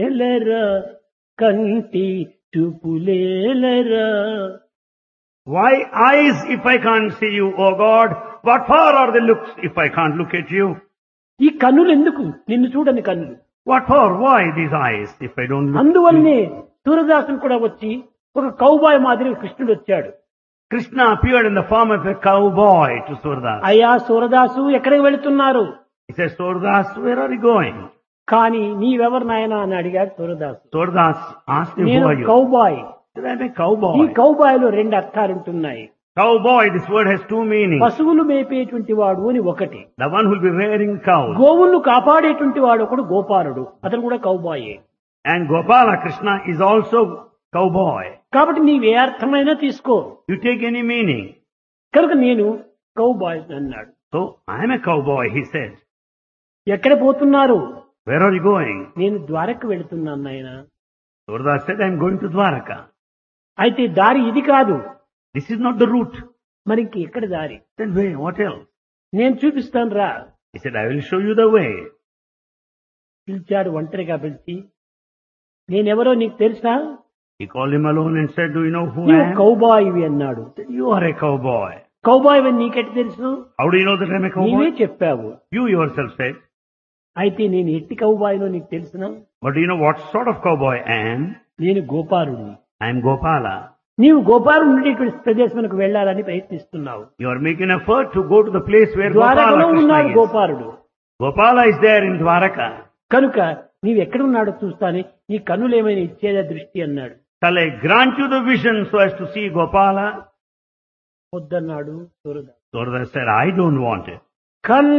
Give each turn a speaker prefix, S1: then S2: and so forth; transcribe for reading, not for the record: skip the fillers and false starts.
S1: ఎలరా కంటి చూపులేలరా.
S2: Why eyes if I can't see you, O God? What for are the looks if I can't look at you?
S1: ఈ కన్నులు ఎందుకు? నిన్ను చూడని కన్నులు.
S2: What for? Why these eyes if I don't look?
S1: అందువల్లనే సూరదాసును కూడా వచ్చి ఒక కౌబాయ్ మాదిరి కృష్ణుడు వచ్చాడు.
S2: Krishna appeared in the form of a cowboy to Surdas.
S1: అయ్యా సూరదాసు ఎక్కడికి వెళుతున్నారు?
S2: He said, Surdas, where are you going?
S1: కానీ నీవెవరు నాయనా అని అడిగాడు Surdas.
S2: Surdas asked him, who
S1: నేను
S2: are you?
S1: Cowboy.
S2: He said, I'm a cowboy.
S1: ఈ కౌబాయ్లో రెండు అర్థాలు ఉంటున్నాయి.
S2: Cowboy, this word has two meanings.
S1: పశువులు మేపేటువంటి వాడు అని ఒకటి,
S2: The one who will be rearing cows.
S1: గోవులను కాపాడేటువంటి వాడు ఒకడు గోపాలుడు, అతను కూడా కౌబాయే.
S2: And Gopala Krishna is also cowboy.
S1: కాబట్టి నీవే అర్థమైనా తీసుకో.
S2: You take any meaning.
S1: కనుక నేను కౌబాయ్ అన్నాడు.
S2: So, I'm a cowboy, he said.
S1: ఎక్కడ పోతున్నారు?
S2: Where are you going?
S1: నేను ద్వారక వెళుతున్నాను నాయనా.
S2: Surdas said, I'm going to Dwaraka.
S1: అయితే దారి ఇది కాదు.
S2: This is not the route.
S1: మరి ఇంక ఎక్కడ దారి?
S2: Then wait, what else?
S1: నేను చూపిస్తాను రా.
S2: He said, I will show you the way.
S1: పిలిచాడు ఒంటరిగా పిలిచి, నేనెవరో నీకు తెలుసా?
S2: He called him alone and said, do you know who I
S1: నువ్వు
S2: am?
S1: కౌబాయివి అన్నాడు.
S2: He said, you are a cowboy.
S1: Cowboy అని నీకెట్టి తెలుసు?
S2: How do you know that I'm a
S1: నీవే
S2: cowboy?
S1: చెప్పావు.
S2: You yourself said.
S1: అయితే నేను ఎట్టి కౌబాయినో నీకు తెలుసునా?
S2: But do you know what sort of cowboy I am?
S1: నేను గోపాలుడిని.
S2: I am Gopala.
S1: నీవు గోపాలు ఉండేటువంటి ప్రదేశానికి వెళ్ళాలని ప్రయత్నిస్తున్నావు.
S2: You are making effort to go to the place where
S1: ద్వారకలో
S2: Gopala
S1: ఉన్నాడు
S2: Krishna is.
S1: Gopaludu.
S2: Gopala is there in Dwaraka.
S1: కనుక నీవు ఎక్కడున్నాడో చూస్తానే, నీ కన్నులు ఏమైనా ఇచ్చేదా దృష్టి అన్నాడు.
S2: Shall I grant you the vision so as to see Gopala?
S1: వద్దన్నాడు Surdas.
S2: Surdas said, I don't want it.